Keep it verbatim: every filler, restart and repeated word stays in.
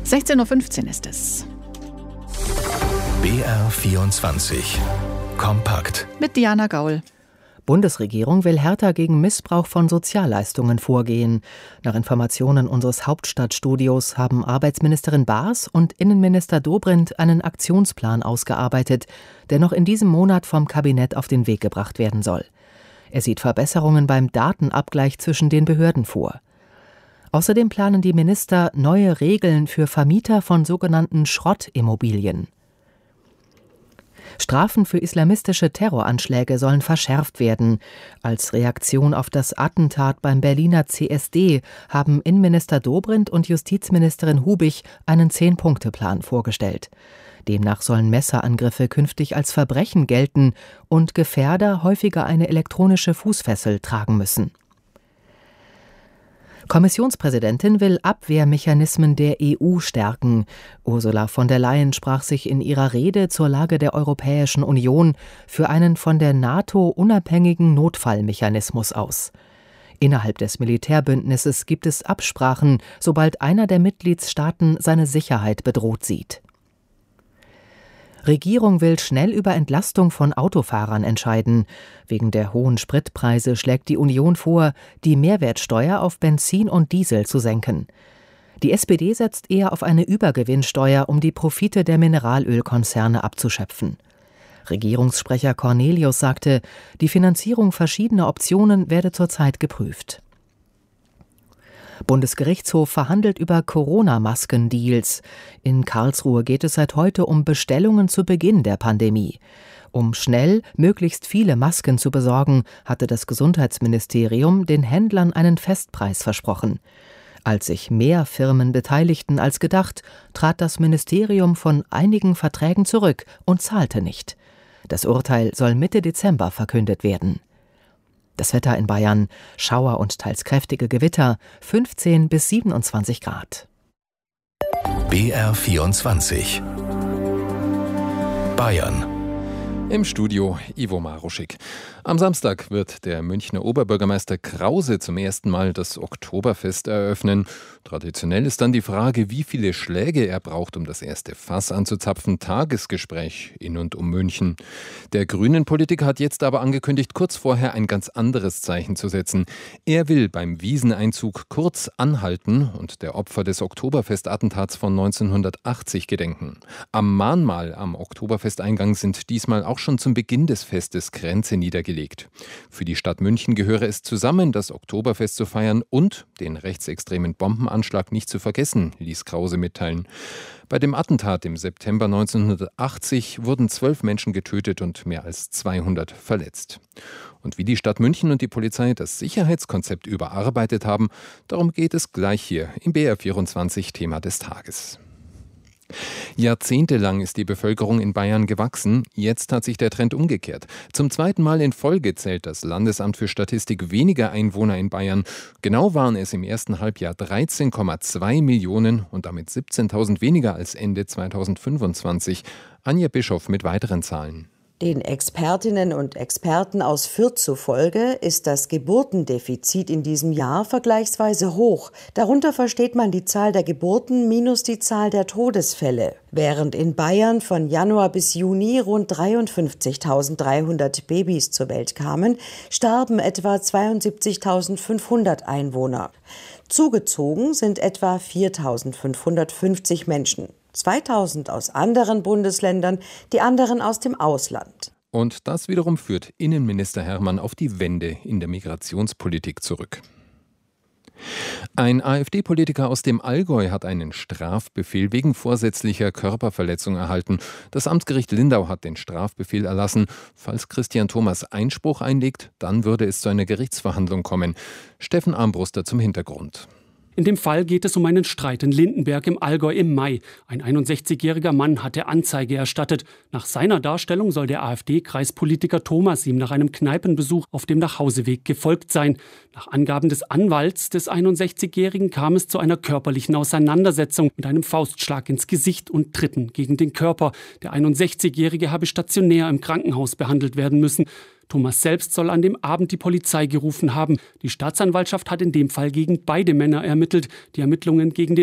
sechzehn Uhr fünfzehn ist es. B R vierundzwanzig. Kompakt. Mit Diana Gaul. Bundesregierung will härter gegen Missbrauch von Sozialleistungen vorgehen. Nach Informationen unseres Hauptstadtstudios haben Arbeitsministerin Baas und Innenminister Dobrindt einen Aktionsplan ausgearbeitet, der noch in diesem Monat vom Kabinett auf den Weg gebracht werden soll. Er sieht Verbesserungen beim Datenabgleich zwischen den Behörden vor. Außerdem planen die Minister neue Regeln für Vermieter von sogenannten Schrottimmobilien. Strafen für islamistische Terroranschläge sollen verschärft werden. Als Reaktion auf das Attentat beim Berliner C S D haben Innenminister Dobrindt und Justizministerin Hubich einen Zehn-Punkte-Plan vorgestellt. Demnach sollen Messerangriffe künftig als Verbrechen gelten und Gefährder häufiger eine elektronische Fußfessel tragen müssen. Kommissionspräsidentin will Abwehrmechanismen der E U stärken. Ursula von der Leyen sprach sich in ihrer Rede zur Lage der Europäischen Union für einen von der NATO unabhängigen Notfallmechanismus aus. Innerhalb des Militärbündnisses gibt es Absprachen, sobald einer der Mitgliedstaaten seine Sicherheit bedroht sieht. Regierung will schnell über Entlastung von Autofahrern entscheiden. Wegen der hohen Spritpreise schlägt die Union vor, die Mehrwertsteuer auf Benzin und Diesel zu senken. Die S P D setzt eher auf eine Übergewinnsteuer, um die Profite der Mineralölkonzerne abzuschöpfen. Regierungssprecher Cornelius sagte, die Finanzierung verschiedener Optionen werde zurzeit geprüft. Bundesgerichtshof verhandelt über Corona-Masken-Deals. In Karlsruhe geht es seit heute um Bestellungen zu Beginn der Pandemie. Um schnell möglichst viele Masken zu besorgen, hatte das Gesundheitsministerium den Händlern einen Festpreis versprochen. Als sich mehr Firmen beteiligten als gedacht, trat das Ministerium von einigen Verträgen zurück und zahlte nicht. Das Urteil soll Mitte Dezember verkündet werden. Das Wetter in Bayern: Schauer und teils kräftige Gewitter, fünfzehn bis siebenundzwanzig Grad. B R vierundzwanzig. Bayern. Im Studio Ivo Maruschik. Am Samstag wird der Münchner Oberbürgermeister Krause zum ersten Mal das Oktoberfest eröffnen. Traditionell ist dann die Frage, wie viele Schläge er braucht, um das erste Fass anzuzapfen. Tagesgespräch in und um München. Der Grünen-Politiker hat jetzt aber angekündigt, kurz vorher ein ganz anderes Zeichen zu setzen. Er will beim Wieseneinzug kurz anhalten und der Opfer des Oktoberfest-Attentats von neunzehnhundertachtzig gedenken. Am Mahnmal am Oktoberfesteingang sind diesmal auch schon zum Beginn des Festes Kränze niedergelegt. Für die Stadt München gehöre es zusammen, das Oktoberfest zu feiern und den rechtsextremen Bombenanschlag nicht zu vergessen, ließ Krause mitteilen. Bei dem Attentat im September neunzehnhundertachtzig wurden zwölf Menschen getötet und mehr als zweihundert verletzt. Und wie die Stadt München und die Polizei das Sicherheitskonzept überarbeitet haben, darum geht es gleich hier im B R vierundzwanzig Thema des Tages. Jahrzehntelang ist die Bevölkerung in Bayern gewachsen. Jetzt hat sich der Trend umgekehrt. Zum zweiten Mal in Folge zählt das Landesamt für Statistik weniger Einwohner in Bayern. Genau waren es im ersten Halbjahr dreizehn Komma zwei Millionen und damit siebzehntausend weniger als Ende zweitausendfünfundzwanzig. Anja Bischoff mit weiteren Zahlen. Den Expertinnen und Experten aus Fürth zufolge ist das Geburtendefizit in diesem Jahr vergleichsweise hoch. Darunter versteht man die Zahl der Geburten minus die Zahl der Todesfälle. Während in Bayern von Januar bis Juni rund dreiundfünfzigtausenddreihundert Babys zur Welt kamen, starben etwa zweiundsiebzigtausendfünfhundert Einwohner. Zugezogen sind etwa viertausendfünfhundertfünfzig Menschen. zweitausend aus anderen Bundesländern, die anderen aus dem Ausland. Und das wiederum führt Innenminister Hermann auf die Wende in der Migrationspolitik zurück. Ein AfD-Politiker aus dem Allgäu hat einen Strafbefehl wegen vorsätzlicher Körperverletzung erhalten. Das Amtsgericht Lindau hat den Strafbefehl erlassen. Falls Christian Thomas Einspruch einlegt, dann würde es zu einer Gerichtsverhandlung kommen. Steffen Armbruster zum Hintergrund. In dem Fall geht es um einen Streit in Lindenberg im Allgäu im Mai. Ein einundsechzigjähriger Mann hatte Anzeige erstattet. Nach seiner Darstellung soll der AfD-Kreispolitiker Thomas ihm nach einem Kneipenbesuch auf dem Nachhauseweg gefolgt sein. Nach Angaben des Anwalts des einundsechzigjährigen kam es zu einer körperlichen Auseinandersetzung mit einem Faustschlag ins Gesicht und Tritten gegen den Körper. Der einundsechzigjährige habe stationär im Krankenhaus behandelt werden müssen. Thomas selbst soll an dem Abend die Polizei gerufen haben. Die Staatsanwaltschaft hat in dem Fall gegen beide Männer ermittelt. Die Ermittlungen gegen den